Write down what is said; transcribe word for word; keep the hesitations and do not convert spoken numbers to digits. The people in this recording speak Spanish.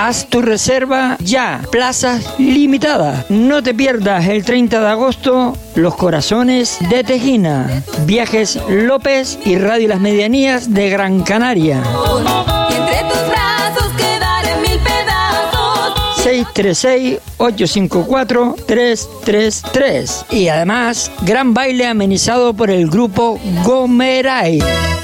Haz tu reserva ya, plazas limitadas. No te pierdas el treinta de agosto Los Corazones de Tejina, Viajes López y Radio Las Medianías de Gran Canaria. Entre tus brazos quedaré en mil pedazos. seis tres seis, ocho cinco cuatro, tres tres tres. Y además, gran baile amenizado por el grupo Gomeray.